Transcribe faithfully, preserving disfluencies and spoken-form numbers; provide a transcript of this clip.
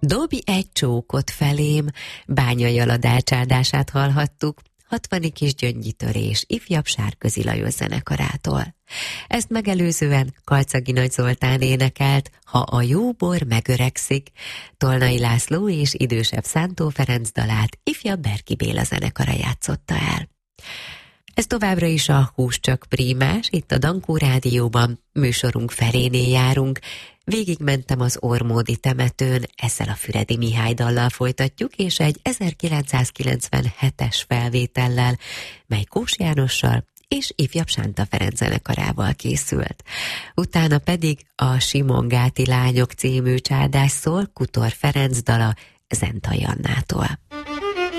Dobj egy csókot felém, Bányai Aladár csárdását hallhattuk, hatvani kis gyöngyi-törés ifjabb Sárközi Lajos zenekarától. Ezt megelőzően Kalczagi Nagy Zoltán énekelt Ha a jó bor megöregszik, Tolnai László és idősebb Szántó Ferenc dalát ifjabb Berki Béla zenekara játszotta el. Ez továbbra is a Hús csak prímás, itt a Dankó Rádióban, műsorunk felénél járunk. Végigmentem az Ormódi temetőn, ezzel a Füredi Mihály dallal folytatjuk, és egy ezerkilencszázkilencvenhetes felvétellel, mely Kós Jánossal és ifjabb Sánta Ferenc zenekarával készült. Utána pedig a Simongáti Lányok című csárdás szól Kutor Ferenc dala Zentai Annától.